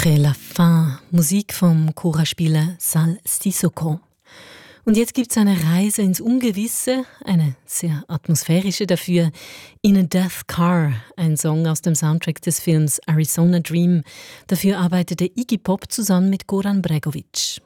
Après la fin, Musik vom Choraspieler Sal Sissoko. Und jetzt gibt es eine Reise ins Ungewisse, eine sehr atmosphärische dafür, In a Death Car, ein Song aus dem Soundtrack des Films Arizona Dream. Dafür arbeitete Iggy Pop zusammen mit Goran Bregovic.